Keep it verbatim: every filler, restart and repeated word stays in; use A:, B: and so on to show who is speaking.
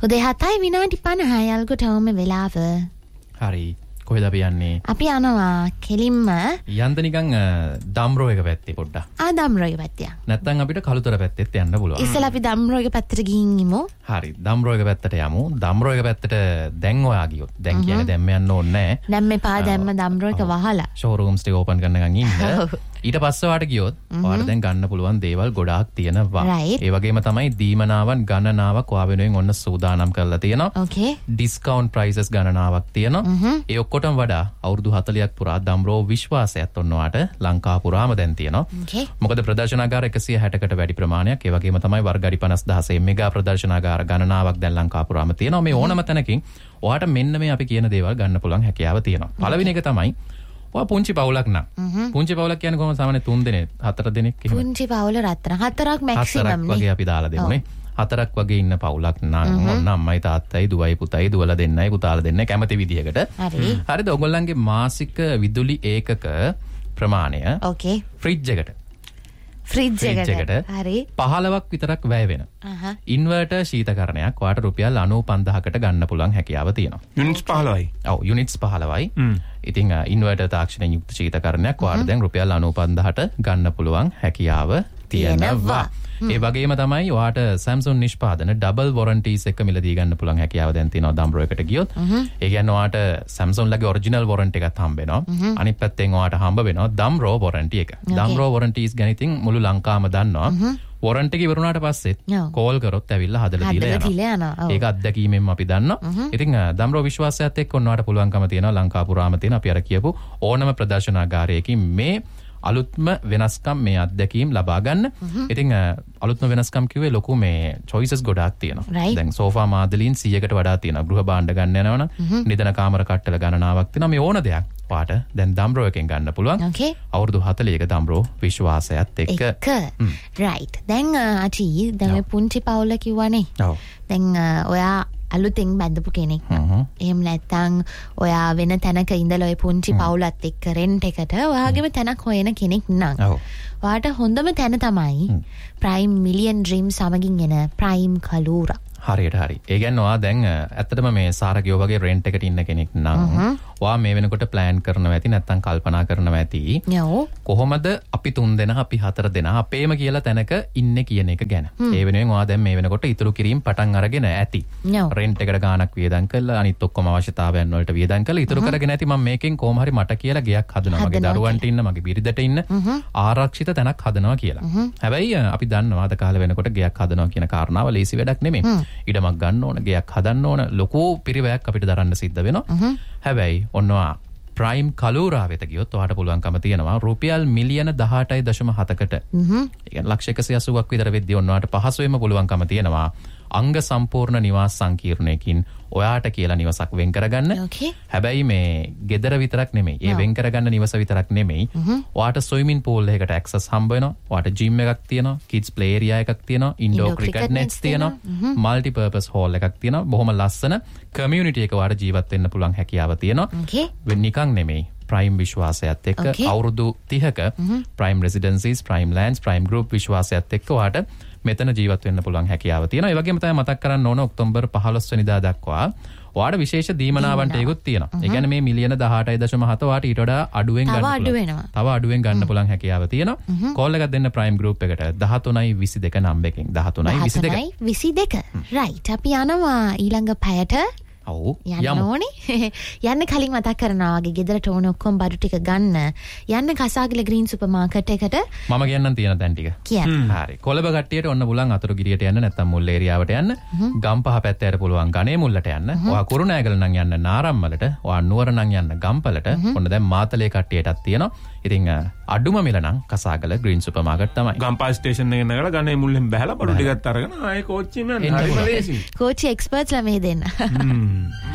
A: උදේ හතයි විනාඩි පනහයි අල්ගොටම වෙලාව.
B: හරි. කොහෙද අපි යන්නේ?
A: අපි යනවා කෙලින්ම
B: යන්න නිකන් දම්රෝ එක පැත්තේ පොඩ්ඩක්.
A: ආ දම්රෝ එක පැත්තේ.
B: නැත්නම් අපිට කළුතර පැත්තෙත් යන්න පුළුවන්.
A: ඉස්සෙල්ලා අපි දම්රෝ එක පැත්තට ගිහින් ඉමු.
B: හරි. දම්රෝ එක පැත්තට යමු. දම්රෝ එක පැත්තට දැන් ඔයා ගියොත්. දැන් කියන්නේ දැන් යන්න ඕනේ නැහැ.
A: දැන් මෙපා දැම්ම දම්රෝ එක වහලා.
B: ෂෝරූම්ස් ටික ඕපන් කරනකන් ඉන්න. ඊට පස්සේ වාට ගියොත් ඔයාලට දැන් ගන්න පුළුවන් දේවල් ගොඩාක් තියෙනවා. ඒ වගේම තමයි දීමනාවන් ගණනාවක් ඔයා වෙනුවෙන් ඔන්න සූදානම් කරලා තියෙනවා.
A: ඕකේ.
B: ඩිස්කවුන්ට් ප්‍රයිසස් ගණනාවක් තියෙනවා. ඒ ඔක්කොටම වඩා අවුරුදු හතලියක් පුරා දම්රෝ විශ්වාසයත් ඔන්න ඔයාට ලංකාව පුරාම දැන් තියෙනවා.
A: ඕකේ.
B: මොකද ප්‍රදර්ශනාගාර එකසිය හැටකට වැඩි ප්‍රමාණයක් ඒ වගේම තමයි වර්ග අඩි පනස් දහසෙන් මෙගා ප්‍රදර්ශනාගාර ගණනාවක් දැන් ලංකාව පුරාම තියෙනවා. මේ ඕනම තැනකින් ඔයාට මෙන්න මේ අපි කියන දේවල් ගන්න පුළුවන් හැකියාව තියෙනවා. පළවෙනි එක තමයි ඔයා පුංචි පවුලක් නම් පුංචි පවුලක් කියන්නේ කොහොමද සාමාන්‍ය තුන් දෙනෙක් හතර දෙනෙක් එහෙම
A: පුංචි පවුල රත්තරන් හතරක් මැක්සිමම්
B: හතරක් වගේ අපි දාලා දෙමුනේ හතරක් වගේ ඉන්න පවුලක් නම් ඔන්න අම්මයි තාත්තයි දුවයි පුතයි දුවලා දෙන්නයි පුතාලා දෙන්නයි කැමති විදිහකට
A: හරි
B: හරිද ඔයගොල්ලන්ගේ මාසික විදුලි ඒකක ප්‍රමාණය
A: ඕකේ
B: ෆ්‍රිජ් එකට
A: ෆ්‍රිජ් එකට හරි
B: පහළොවක් විතරක් වැය වෙන ඉන්වර්ටර් ශීතකරණයක් ඔයාට රුපියල් අනූ පන්දාහකට ගන්න පුළුවන් හැකියාව තියෙනවා
C: යුනිට්ස් පහළොවයි
B: ඔව් යුනිට්ස් පහළොවයි ඉතින් ඉන්වර්ටර් තාක්ෂණයෙන් යුක්ත ශීතකරණයක් ඔයාට දැන් රුපියල් අනූ පන්දාහට ගන්න පුළුවන් හැකියාව තියෙනවා ඒ වගේම තමයි ඔයාට Samsung නිෂ්පාදන ඩබල් වොරන්ටිස් එක මිලදී ගන්න පුළුවන් හැකියාව දැන් තියෙනවා දම්රෝ එකට ගියොත් ඒ කියන්නේ ඔයාට Samsung ලගේ ඔරිජිනල් වොරන්ටි එකක් හම්බ වෙනවා අනිත් පැත්තෙන් ඔයාට හම්බ වෙනවා දම්රෝ වොරන්ටි එක දම්රෝ වොරන්ටිස් ගැන ඉතින් මුළු ලංකාවම දන්නවා වොරන්ටි එක ඉවරුණාට පස්සෙත් කෝල් කරොත් ඇවිල්ලා හදලා දීලා යනවා ඒක අත්දැකීමෙන් අපි දන්නවා ඉතින් දම්රෝ විශ්වාසයත් එක්ක ඔන්නවට පුළුවන්කම තියෙනවා ලංකාව පුරාම තියෙන අපි අර කියපු ඕනම ප්‍රදර්ශනාගාරයකින් මේ අලුත්ම වෙනස්කම් මේ අත්දැකීම් ලබා ගන්න. ඉතින් අලුත්ම වෙනස්කම් කිව්වේ ලොකු මේ choices ගොඩාක් තියෙනවා. දැන් සෝෆා මාදලීන් සීයකට වඩා තියෙනවා. ගෘහ භාණ්ඩ ගන්න යනවනම් නිදන කාමර කට්ටල ගණනාවක් තියෙනවා. මේ ඕන දෙයක් පාට දැන් දම්රෝ එකෙන් ගන්න පුළුවන්. අවුරුදු හතලියක දම්රෝ විශ්වාසයත් එක්ක.
A: එක්ක. right. දැන් අචි දැන් මේ පුංචි පවුල කිව්වනේ.
B: ඔව්.
A: දැන් ඔයා අලුතෙන් බැඳපු කෙනෙක් නම් එහෙම නැත්නම් ඔයා වෙන තැනක ඉඳලා ඔය පුංචි පවුලත් එක්ක රෙන්ට් එකට ඔයාගේම තැනක් හොයන කෙනෙක් නම් ඔයාට හොඳම තැන තමයි ප්‍රයිම් මිලියන් ඩ්‍රීම් සමගින් එන ප්‍රයිම් කලූරා
B: හරියට හරි. ඒ කියන්නේ ඔයා දැන් ඇත්තටම මේ සාරකියෝ වගේ රෙන්ට් එකට ඉන්න කෙනෙක් නම් ඔයා මේ වෙනකොට ප්ලෑන් කරනවා ඇති නැත්නම් කල්පනා කරනවා ඇති. කොහොමද අපි තුන් දෙනා අපි හතර දෙනා අපේම කියලා තැනක ඉන්නේ කියන එක ගැන. ඒ වෙනුවෙන් ඔයා දැන් මේ වෙනකොට ඉතුරු කිරීම පටන් අරගෙන ඇති. රෙන්ට් එකට ගාණක් වියදම් කළා අනිත් ඔක්කොම අවශ්‍යතාවයන් වලට වියදම් කළා ඉතුරු කරගෙන ඇති මම මේකෙන් කොහොම හරි මට කියලා ගයක් හදනවා. මගේ දරුවන්ට ඉන්න මගේ බිරිඳට ඉන්න ආරක්ෂිත තැනක් හදනවා කියලා. හැබැයි අපි දන්නවා අද කාලේ වෙනකොට ගයක් හදනවා කියන කාරණාව ලේසි වැඩක් නෙමෙයි. ඉඩමක් ගන්න ඕන ගයක් හදන්න ඕන ලොකු පිරිවැයක් අපිට දරන්න සිද්ධ වෙනවා. හැබැයි ඔන්නවා ප්‍රයිම් කලූරා වෙත ගියොත් ඔයාට පුළුවන්කම තියෙනවා රුපියල් මිලියන දහඅටයි දශම හතකට. ඒ කියන්නේ ලක්ෂ එකසිය අසූවක් විතර වෙද්දී ඔන්නවට පහසුවෙන්ම පුළුවන්කම තියෙනවා අංග සම්පූර්ණ නිවාස සංකීර්ණයකින් ඔයාට කියලා නිවසක් වෙන් කරගන්න. හැබැයි මේ ගෙදර විතරක් නෙමෙයි. ඒ වෙන් කරගන්න නිවස විතරක් නෙමෙයි. ඔයාට ස්විමින් පූල් එකකට ඇක්සස් හම්බ වෙනවා. ඔයාට ජිම් එකක් තියෙනවා. කිඩ්ස් ප්ලේ ඒරියා එකක් තියෙනවා. ඉන්ඩෝර් ක්‍රිකට් නෙට්ස් තියෙනවා. මල්ටි පර්පස් හෝල් එකක් තියෙනවා. බොහොම ලස්සන කමියුනිටි එක ඔයාට ජීවත් වෙන්න පුළුවන් හැකියාව තියෙනවා. වෙන් නිකන් නෙමෙයි. ප්‍රයිම් විශ්වාසයත් එක්ක අවුරුදු තිහක prime රෙසිඩෙන්සිස් prime lands prime group විශ්වාසයත් එක්ක ඔයාට මෙතන ජීවත් වෙන්න පුළුවන් හැකියාව තියෙනවා. ඒ වගේම තමයි මතක් කරන්න ඕන ඔක්තෝබර් පහළොස් වෙනිදා දක්වා ඔයාට විශේෂ දීමනාවන් ටිකකුත් තියෙනවා. ඒ කියන්නේ මේ මිලියන දහඅටයි දශම හත ඔයාට ඊට වඩා අඩුවෙන් ගන්න පුළුවන්. තව අඩුවෙන් ගන්න පුළුවන් හැකියාව තියෙනවා. කෝල් එකක් දෙන්න ප්‍රයිම් ගෲප් එකට දහතුනයි විසිදෙක නම්බරකින් දහතුනයි විසිදෙක.
A: දහතුනයි විසිදෙක. රයිට්. අපි යනවා ඊළඟ පැයට.
B: ඔව්
A: යන්න ඕනේ. යන්න කලින් මතක් කරනවා වගේ ගෙදරට ඕන ඔක්කොම බඩු ටික ගන්න. යන්න කසාගල ග්‍රීන් සුපර් මාකට් එකට.
B: මම කියන්නම් තියෙන තැන් ටික.
A: කියන්න.
B: හරි. කොළඹ කට්ටියට ඔන්න පුළුවන් අතුරුගිරියට යන්න නැත්නම් මුල් ඒරියාවට යන්න. ගම්පහ පැත්තට පුළුවන් ගණේ මුල්ලට යන්න. ඔයා කුරුණෑගල නම් යන්න නාරම්මලට. ඔයා නුවර නම් යන්න ගම්පලට. ඔන්න දැන් මාතලේ කට්ටියටත් තියෙනවා. ඉතින් අඩුම මිල නම් කසාගල ග්‍රීන් සුපර් මාකට් තමයි.
C: ගම්පහ ස්ටේෂන් එකේ නගලා ගණේ මුල්ලෙන් බහැලා බඩු ටිකත් අරගෙන ආයේ කෝච්චියෙන් යන්න. හරිම ලේසියි.
A: කෝච්චි එක්ස්පර්ට්ස්ලා මේ දෙන්න.